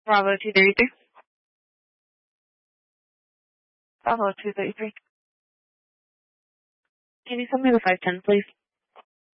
Bravo 233. Bravo 233. Can you send me the 510, please?